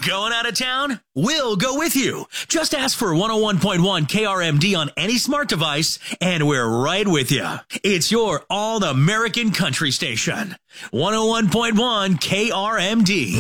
Going out of town? We'll go with you. Just ask for 101.1 KRMD on any smart device, and we're right with you. It's your all-American country station. 101.1 KRMD.